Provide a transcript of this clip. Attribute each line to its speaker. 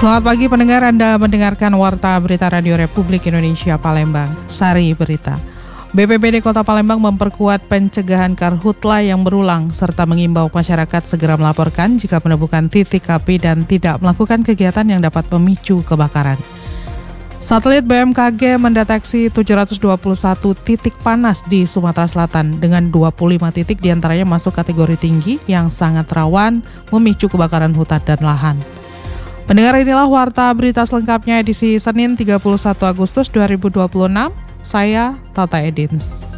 Speaker 1: Selamat pagi pendengar, Anda mendengarkan Warta Berita Radio Republik Indonesia Palembang, Sari Berita. BPBD Kota Palembang memperkuat pencegahan karhutla yang berulang serta mengimbau masyarakat segera melaporkan jika menemukan titik api dan tidak melakukan kegiatan yang dapat memicu kebakaran. Satelit BMKG mendeteksi 721 titik panas di Sumatera Selatan dengan 25 titik diantaranya masuk kategori tinggi yang sangat rawan memicu kebakaran hutan dan lahan. Pendengar, inilah Warta Berita selengkapnya edisi Senin 31 Agustus 2026. Saya Tata Edins.